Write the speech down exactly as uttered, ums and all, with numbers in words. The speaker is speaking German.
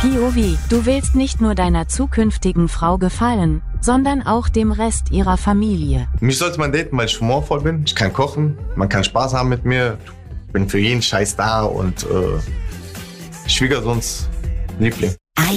P O V, du willst nicht nur deiner zukünftigen Frau gefallen, sondern auch dem Rest ihrer Familie. Mich sollte man daten, weil ich humorvoll bin. Ich kann kochen, man kann Spaß haben mit mir. Ich bin für jeden Scheiß da und äh, Schwiegersohns Liebling.